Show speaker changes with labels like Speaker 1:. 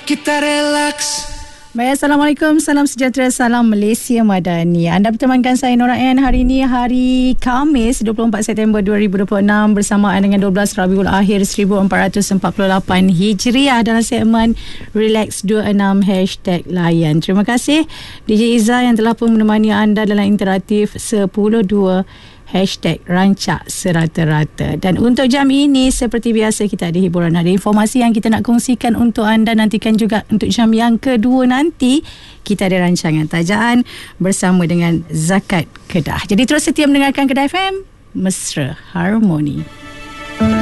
Speaker 1: kita relax.
Speaker 2: Baik, Assalamualaikum, salam sejahtera, salam Malaysia Madani. Anda bertemankan saya Nora Ann. Hari ini hari Khamis 24 September 2026 bersamaan dengan 12 Rabiul Akhir 1448 Hijriah dalam segmen Relax 26 #Layan. Terima kasih DJ Iza yang telah pun menemani anda dalam interaktif 10.2 #Rancak Serata-Rata. Dan untuk jam ini seperti biasa kita ada hiburan, ada informasi yang kita nak kongsikan untuk anda. Nantikan juga untuk jam yang kedua nanti kita ada rancangan tajaan bersama dengan Zakat Kedah. Jadi terus setia mendengarkan Kedah FM, Mesra Harmoni.